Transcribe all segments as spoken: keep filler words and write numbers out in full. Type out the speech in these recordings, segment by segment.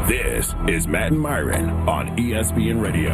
This is Matt and Myron on E S P N Radio.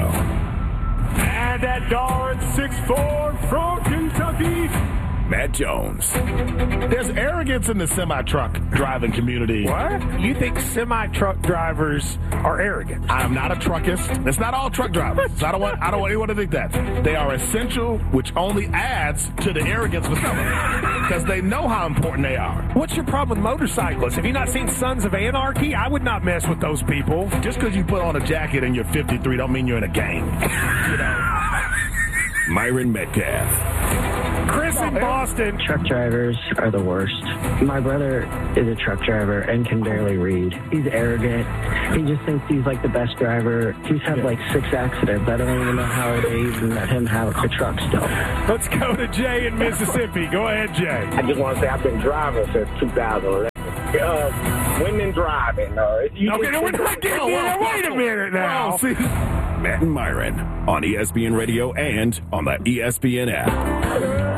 And at Dart six four from Kentucky, Matt Jones. There's arrogance in the semi-truck driving community. What? You think semi-truck drivers are arrogant? I'm not a truckist. It's not all truck drivers. I don't want I don't want anyone to think that. They are essential, which only adds to the arrogance for some of them. Because they know how important they are. What's your problem with motorcyclists? Have you not seen Sons of Anarchy? I would not mess with those people. Just because you put on a jacket and you're fifty-three don't mean you're in a gang. You know? Myron Metcalf. Chris in Boston. Truck drivers are the worst. My brother is a truck driver and can barely read. He's arrogant. He just thinks he's like the best driver. He's had like six accidents. I don't even know how they even let him have the truck still. Let's go to Jay in Mississippi. Go ahead, Jay. I just want to say I've been driving since two thousand eleven. Uh, women driving. Uh, you okay, no, we're not getting there. Wait a minute now. Well, see. Matt and Myron on E S P N Radio and on the E S P N app.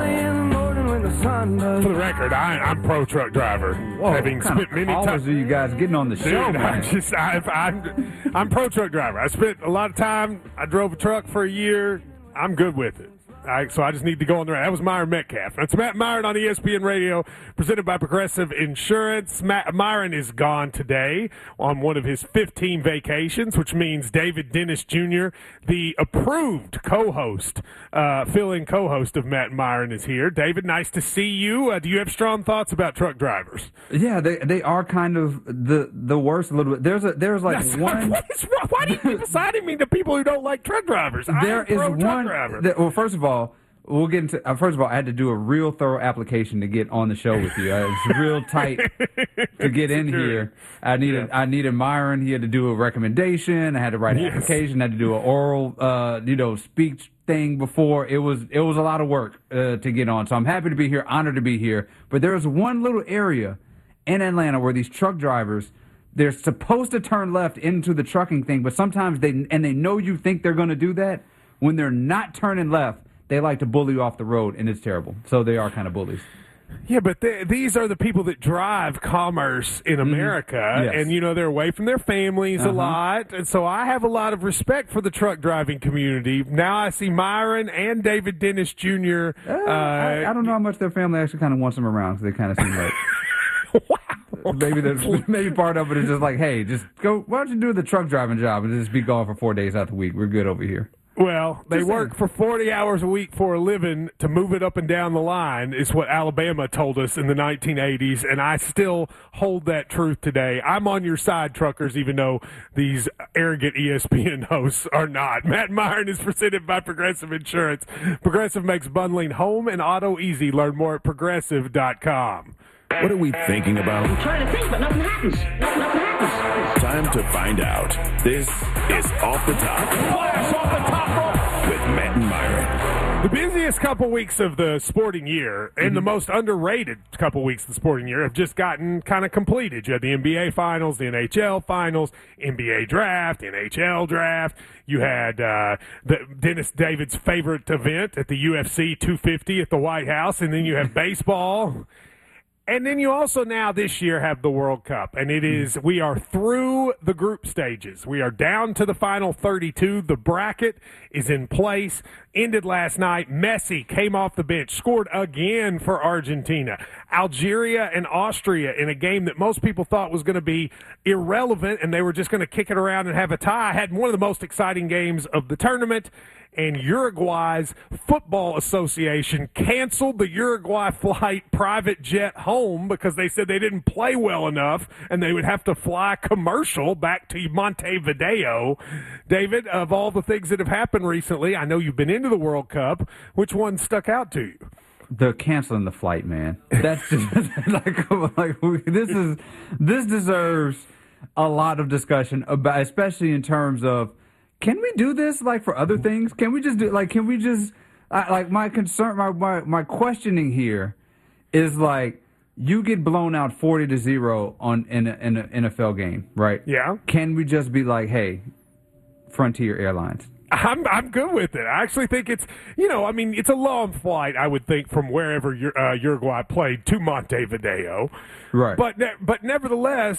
For the record, I, I'm pro truck driver. Whoa, having spent many times. are you guys getting on the show, Dude, man? I'm just, I've, I'm, I'm pro truck driver. I spent a lot of time. I drove a truck for a year. I'm good with it. I, so I just need to go on the right. That was Myron Metcalf. That's Matt Myron on E S P N Radio, presented by Progressive Insurance. Matt Myron is gone today on one of his fifteen vacations, which means David Dennis Junior, the approved co-host, uh, fill-in co-host of Matt Myron, is here. David, nice to see you. Uh, do you have strong thoughts about truck drivers? Yeah, they they are kind of the the worst a little bit. There's a there's like That's, one. What is wrong? Why do you keep assigning me to people who don't like truck drivers? There I'm is pro one. truck driver. That, well, first of all. We'll get into. Uh, first of all, I had to do a real thorough application to get on the show with you. Uh, it's real tight to get in True. here. I needed. Yeah. I needed Myron. He had to do a recommendation. I had to write an Yes. application. I had to do an oral, uh, you know, speech thing before. It was. It was a lot of work uh, to get on. So I'm happy to be here. Honored to be here. But there's one little area in Atlanta where these truck drivers. They're supposed to turn left into the trucking thing, but sometimes they and they know you think they're going to do that. When they're not turning left, they like to bully you off the road, and it's terrible. So they are kind of bullies. Yeah, but they, these are the people that drive commerce in America, Mm-hmm. Yes. and, you know, they're away from their families Uh-huh. a lot, and so I have a lot of respect for the truck driving community. Now I see Myron and David Dennis Junior Uh, Uh, I, I don't know how much their family actually kind of wants them around, because they kind of seem like wow. maybe there's maybe part of it is just like, hey, just go. Why don't you do the truck driving job and just be gone for four days out the week? We're good over here. Well, they Just work saying. for forty hours a week for a living to move it up and down the line, is what Alabama told us in the nineteen eighties, and I still hold that truth today. I'm on your side, truckers, even though these arrogant E S P N hosts are not. Matt Myron is presented by Progressive Insurance. Progressive makes bundling home and auto easy. Learn more at progressive dot com. What are we thinking about? I'm trying to think, but nothing happens. Nothing happens. Time to find out. This is Off the Top. Flash off the top rope. With Matt and Myron. The busiest couple weeks of the sporting year and Mm-hmm. the most underrated couple weeks of the sporting year have just gotten kind of completed. You had the N B A Finals, the N H L Finals, N B A Draft, N H L Draft. You had uh, the Dennis David's favorite event at the U F C two fifty at the White House, and then you have baseball. And then you also now this year have the World Cup, and it is we are through the group stages. We are down to the final thirty-two. The bracket is in place. Ended last night. Messi came off the bench, scored again for Argentina. Algeria and Austria in a game that most people thought was going to be irrelevant, and they were just going to kick it around and have a tie. Had one of the most exciting games of the tournament. And Uruguay's Football Association canceled the Uruguay flight private jet home because they said they didn't play well enough and they would have to fly commercial back to Montevideo. David, of all the things that have happened recently, I know you've been into the World Cup. Which one stuck out to you? They're canceling the flight, man. That's just like, like this is this deserves a lot of discussion about, especially in terms of. Can we do this like for other things? Can we just do like? Can we just I, like my concern? My, my my questioning here is like you get blown out forty to zero on in a, in an N F L game, right? Yeah. Can we just be like, hey, Frontier Airlines? I'm I'm good with it. I actually think it's, you know, I mean, it's a long flight, I would think, from wherever uh, Uruguay played to Montevideo. Right. But ne- but nevertheless,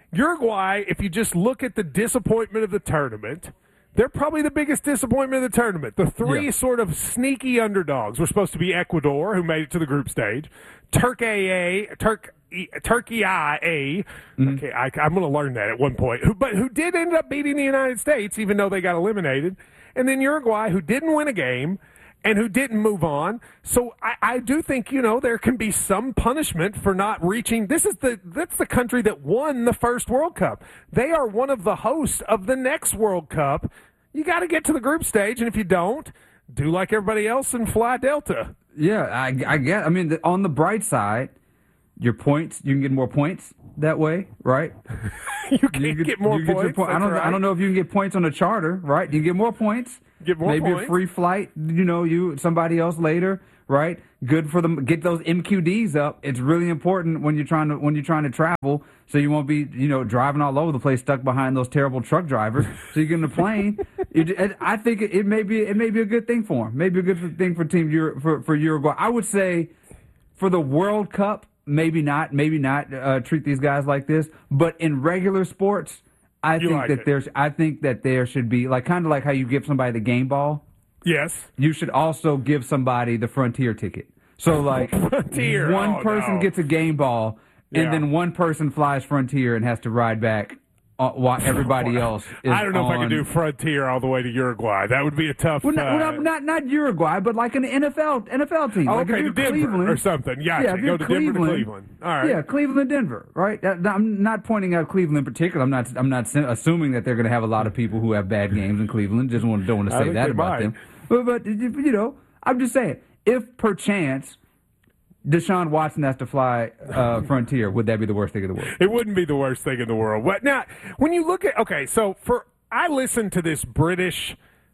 Uruguay, if you just look at the disappointment of the tournament, they're probably the biggest disappointment of the tournament. The three Yeah. sort of sneaky underdogs were supposed to be Ecuador, who made it to the group stage, Turkey A, Turk, Turkey I A. Mm-hmm. Okay, I, I'm going to learn that at one point. Who, but who did end up beating the United States, even though they got eliminated, and then Uruguay, who didn't win a game and who didn't move on. So I, I do think, you know, there can be some punishment for not reaching. This is the that's the country that won the first World Cup. They are one of the hosts of the next World Cup. You got to get to the group stage, and if you don't, do like everybody else and fly Delta. Yeah, I, I get. I mean, the, on the bright side, your points, you can get more points that way, right? you can You get, more you get your points. point. I don't. that's I don't right. know if you can get points on a charter, right? You get more points. Get more Maybe points. a free flight. You know, you somebody else later, right? Good for them. Get those M Q Ds up. It's really important when you're trying to when you're trying to travel, so you won't be you know driving all over the place, stuck behind those terrible truck drivers. So you get in the plane. it, I think it, it may be it may be a good thing for them. Maybe a good thing for team Euro, for for Uruguay. I would say for the World Cup, maybe not. Maybe not uh, treat these guys like this. But in regular sports, I You think like that it. there's I think that there should be like kind of like how you give somebody the game ball. Yes. You should also give somebody the Frontier ticket. So, like, Frontier, one oh, person no. gets a game ball, and Yeah. then one person flies Frontier and has to ride back uh, while everybody else is I don't know if I on- could do Frontier all the way to Uruguay. That would be a tough. Well, not, uh, well, not not Uruguay, but like an N F L N F L team. Oh, like if okay, you're to Denver Cleveland, or something. Gotcha. Yeah, if Go you're to Denver to Cleveland, Cleveland. All right. Yeah, Cleveland, Denver. Right. That- I'm not pointing out Cleveland in particular. I'm not. I'm not assuming that they're going to have a lot of people who have bad games in Cleveland. Just want don't want to I say think that they about might. them. But, but you know, I'm just saying, if perchance Deshaun Watson has to fly uh, Frontier, would that be the worst thing in the world? It wouldn't be the worst thing in the world. But now, when you look at okay, so for I listened to this British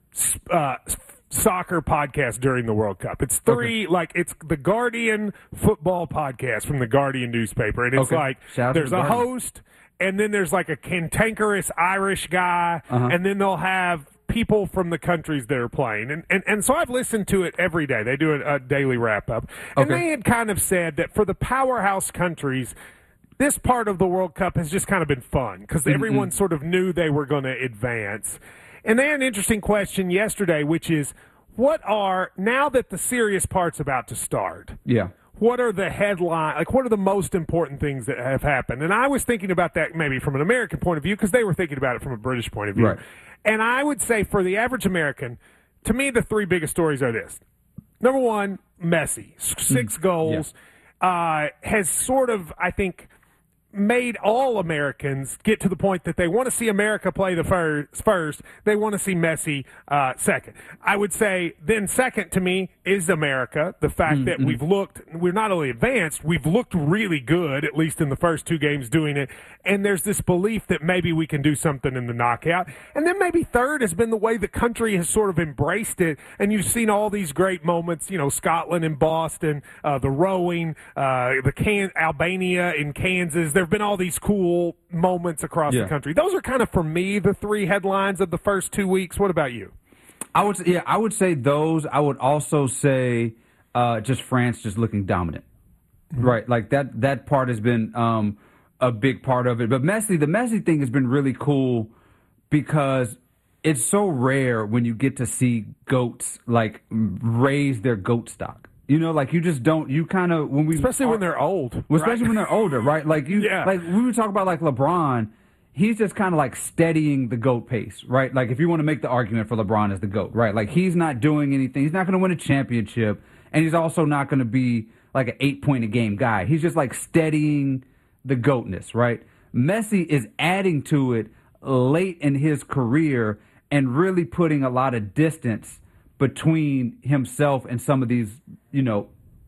uh, soccer podcast during the World Cup. It's three like it's the Guardian football podcast from the Guardian newspaper, and it's Okay. like Shout out to there's the a Guardian. host, and then there's like a cantankerous Irish guy, Uh-huh. and then they'll have people from the countries that are playing. And, and, and so I've listened to it every day. They do a, a daily wrap-up. And Okay. they had kind of said that for the powerhouse countries, this part of the World Cup has just kind of been fun because everyone sort of knew they were going to advance. And they had an interesting question yesterday, which is, what are, now that the serious part's about to start, Yeah. what are the headline, like what are the most important things that have happened? And I was thinking about that maybe from an American point of view because they were thinking about it from a British point of view. Right. And I would say for the average American, to me, the three biggest stories are this. Number one, Messi, S- six goals, uh, has sort of, I think, made all Americans get to the point that they want to see America play the first. first. They want to see Messi uh, second. I would say then second to me is America. The fact that we've looked, we're not only advanced, we've looked really good, at least in the first two games doing it. And there's this belief that maybe we can do something in the knockout. And then maybe third has been the way the country has sort of embraced it. And you've seen all these great moments, you know, Scotland and Boston, uh, the rowing, uh, the can- Albania in Kansas. There have been all these cool moments across Yeah. the country. Those are kind of, for me, the three headlines of the first two weeks. What about you? I would, yeah, I would say those. I would also say uh, just France just looking dominant, right? Like that. That part has been um, a big part of it. But Messi, the Messi thing has been really cool because it's so rare when you get to see goats like raise their goat stock. You know, like you just don't. You kind of when we Especially when they're old. Well, especially right? when they're older, right? Like you, Yeah. like we would talk about like LeBron. He's just kind of like steadying the GOAT pace, right? Like if you want to make the argument for LeBron as the GOAT, right? Like he's not doing anything. He's not going to win a championship, and he's also not going to be like an eight point a game guy. He's just like steadying the GOATness, right? Messi is adding to it late in his career and really putting a lot of distance between himself and some of these, you know,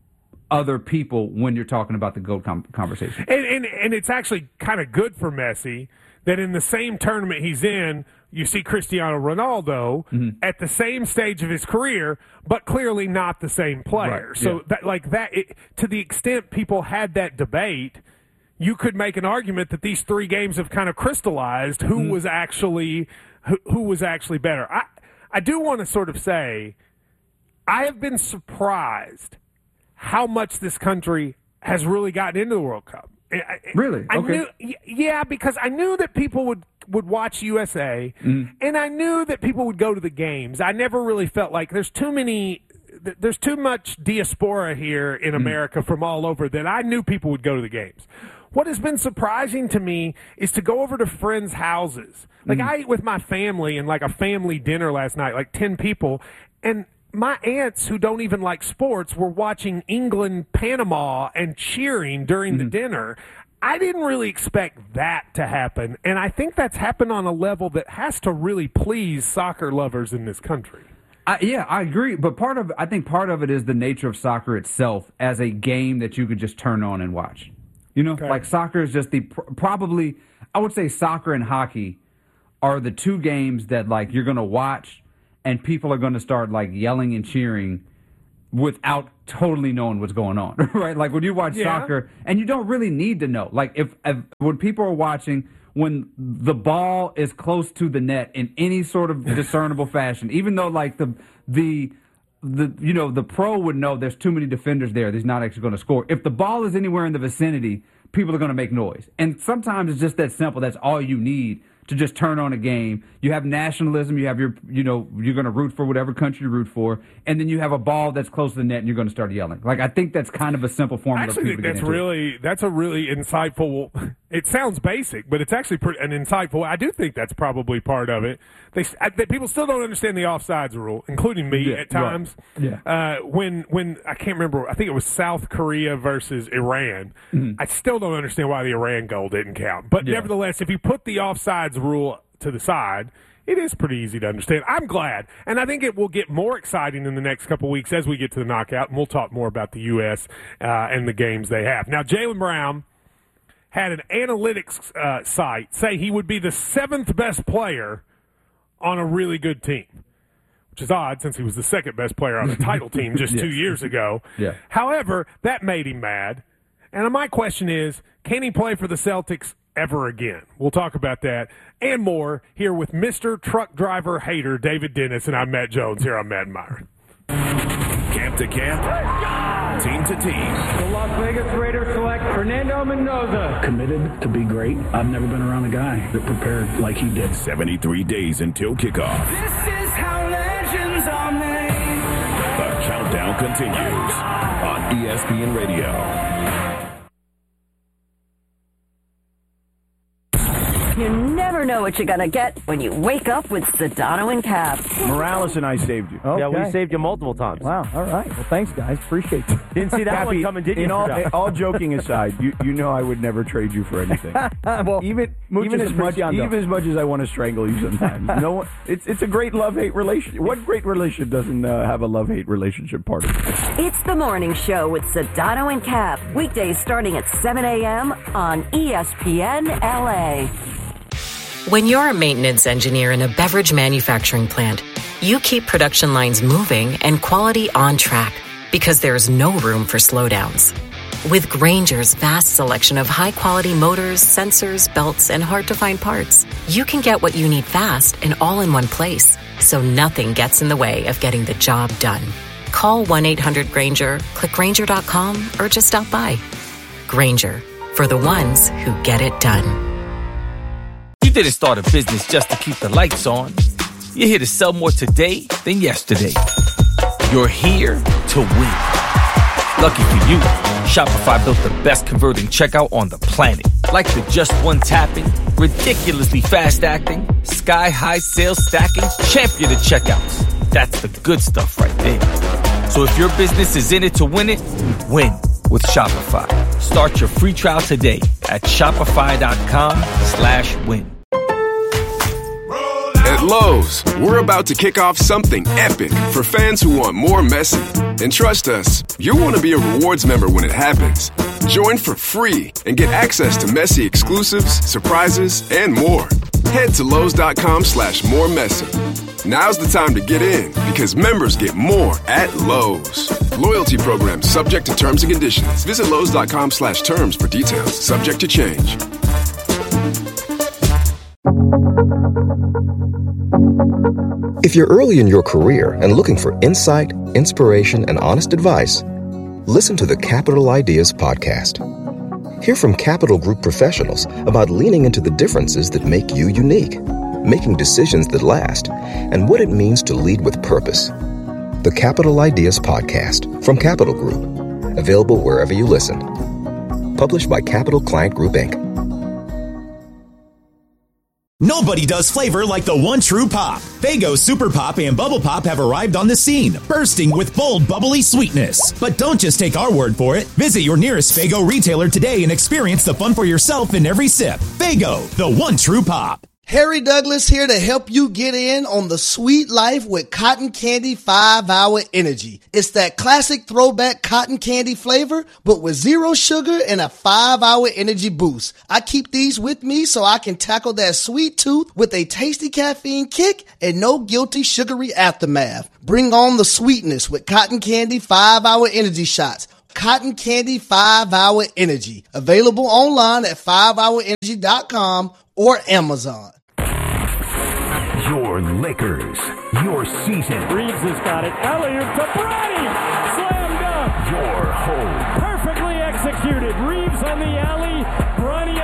other people when you're talking about the GOAT com- conversation. And, and and it's actually kind of good for Messi that in the same tournament he's in, you see Cristiano Ronaldo Mm-hmm. at the same stage of his career, but clearly not the same player. Right, So yeah. that like that, it, to the extent people had that debate, you could make an argument that these three games have kind of crystallized who Mm-hmm. was actually who, who was actually better. I I do want to sort of say I have been surprised how much this country has really gotten into the World Cup. I, Really? I Okay. knew, yeah, because I knew that people would, would watch U S A, Mm-hmm. and I knew that people would go to the games. I never really felt like there's too many. th- There's too much diaspora here in Mm-hmm. America from all over that I knew people would go to the games. What has been surprising to me is to go over to friends' houses. Like Mm-hmm. I ate with my family in like a family dinner last night, like ten people, and my aunts who don't even like sports were watching England, Panama, and cheering during Mm-hmm. the dinner. I didn't really expect that to happen, and I think that's happened on a level that has to really please soccer lovers in this country. I, yeah, I agree. But part of I think part of it is the nature of soccer itself as a game that you could just turn on and watch. You know, Okay. like soccer is just the pr- probably I would say soccer and hockey are the two games that like you're going to watch and people are going to start like yelling and cheering without totally knowing what's going on, right? Like when you watch Yeah. soccer and you don't really need to know. Like if, if when people are watching when the ball is close to the net in any sort of discernible fashion, even though like the the the you know the pro would know there's too many defenders there, he's not actually going to score. If the ball is anywhere in the vicinity, people are going to make noise. And sometimes it's just that simple. That's all you need to just turn on a game. You have nationalism. You have your, you know, you're going to root for whatever country you root for, and then you have a ball that's close to the net, and you're going to start yelling. Like I think that's kind of a simple I formula. actually for think people to that's get into. really that's a really insightful. It sounds basic, but it's actually pretty, an insightful. I do think that's probably part of it. They, I, they people still don't understand the offsides rule, including me Yeah, at times. right. Yeah. Uh, when when I can't remember, I think it was South Korea versus Iran. Mm-hmm. I still don't understand why the Iran goal didn't count. But Yeah. nevertheless, if you put the offsides rule to the side, it is pretty easy to understand. I'm glad, and I think it will get more exciting in the next couple weeks as we get to the knockout, and we'll talk more about the U S uh, and the games they have. Now, Jaylen Brown had an analytics uh, site say he would be the seventh best player on a really good team, which is odd since he was the second best player on a title team just Yes. two years ago. Yeah. However, that made him mad. And my question is, can he play for the Celtics ever again? We'll talk about that and more here with Mister Truck Driver Hater David Dennis, and I'm Matt Jones here on Mad Myron. Camp to camp, team to team. The Las Vegas Raiders select Fernando Mendoza. Committed to be great. I've never been around a guy that prepared like he did. seventy-three days until kickoff. This is how legends are made. The countdown continues on E S P N Radio. You never know what you're going to get when you wake up with Sedano and Cap. Morales and I saved you. Okay. Yeah, we saved you multiple times. Wow. All right. Well, thanks, guys. Appreciate it. Didn't see that Happy, one coming, did you? In all, all joking aside, you you know I would never trade you for anything. well, even even as much even as much as I want to strangle you sometimes. No one, it's it's a great love hate relationship. What great relationship doesn't uh, have a love hate relationship part of it? It's the morning show with Sedano and Cap. Weekdays starting at seven a.m. on E S P N L A. When you're a maintenance engineer in a beverage manufacturing plant, you keep production lines moving and quality on track because there's no room for slowdowns. With Grainger's vast selection of high-quality motors, sensors, belts, and hard-to-find parts, you can get what you need fast and all in one place, so nothing gets in the way of getting the job done. Call one eight hundred Grainger, click Grainger dot com, or just stop by. Grainger, for the ones who get it done. You didn't start a business just to keep the lights on. You're here to sell more today than yesterday. You're here to win. Lucky for you, Shopify built the best converting checkout on the planet. Like the just one tapping, ridiculously fast acting, sky-high sales stacking, champion of checkouts. That's the good stuff right there. So if your business is in it to win it, win with Shopify. Start your free trial today at shopify.com slash win. At Lowe's, we're about to kick off something epic for fans who want more Messi. And trust us, you'll want to be a rewards member when it happens. Join for free and get access to Messi exclusives, surprises, and more. Head to Lowe's.com slash more Messi. Now's the time to get in because members get more at Lowe's. Loyalty program subject to terms and conditions. Visit Lowe's.com slash terms for details. Subject to change. If you're early in your career and looking for insight, inspiration, and honest advice, listen to the Capital Ideas Podcast. Hear from Capital Group professionals about leaning into the differences that make you unique, making decisions that last, and what it means to lead with purpose. The Capital Ideas Podcast from Capital Group. Available wherever you listen. Published by Capital Client Group, Incorporated. Nobody does flavor like the one true pop. Faygo Super Pop and Bubble Pop have arrived on the scene, bursting with bold, bubbly sweetness. But don't just take our word for it. Visit your nearest Faygo retailer today and experience the fun for yourself in every sip. Faygo, the one true pop. Harry Douglas here to help you get in on the sweet life with Cotton Candy five hour Energy. It's that classic throwback cotton candy flavor, but with zero sugar and a five hour energy boost. I keep these with me so I can tackle that sweet tooth with a tasty caffeine kick and no guilty sugary aftermath. Bring on the sweetness with Cotton Candy five hour Energy shots. Cotton Candy five hour Energy. Available online at five hour energy dot com or Amazon. Your Lakers, your season. Reeves has got it. Alley-oop to Bronny. Slam dunk. Your home. Perfectly executed. Reeves on the alley. Bronny